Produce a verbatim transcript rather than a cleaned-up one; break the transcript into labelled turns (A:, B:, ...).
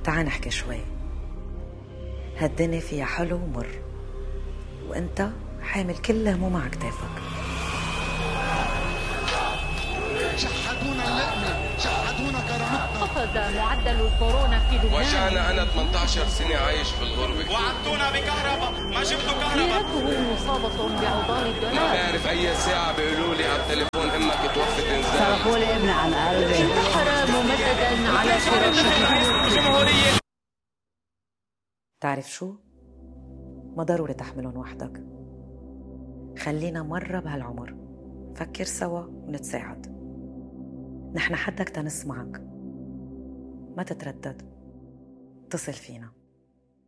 A: تعال نحكي شوي. هالدنيا فيها حلو ومر، وانت حامل كل هموم على كتافك.
B: شحدونا اللقمة، شحدونا كرامتنا.
C: خفض معدل الكورونا في لبنان.
D: وجعنا أنا ثمانية عشر سنة عايش في الغربة.
E: وعدتونا بكهرباء، ما جبتوا كهرباء.
C: ميراثه مصابة بعضال الدولار.
D: ما بعرف أي ساعة بيقولوا لي على التليفون أمك توفت إنزال.
F: صرفوا لي ابني عن قلبي.
C: انتحر ممددا على فراشه.
A: تعرف شو؟ ما ضروري تحملهم وحدك. خلينا مرة بهالعمر فكر سوا ونتساعد. نحن حدك تنسمعك، ما تتردد، اتصل فينا.